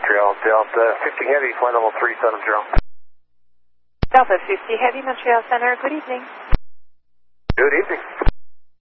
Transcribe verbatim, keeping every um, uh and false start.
Montreal, Delta fifty Heavy, flight level three seven zero. Delta fifty Heavy, Montreal Center, good evening. Good evening.